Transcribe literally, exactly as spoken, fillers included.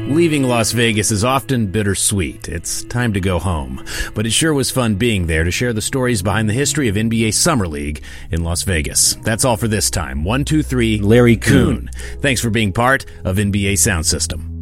Leaving Las Vegas is often bittersweet. It's time to go home. But it sure was fun being there to share the stories behind the history of N B A Summer League in Las Vegas. That's all for this time. One, two, three, Larry Coon. Thanks for being part of N B A Sound System.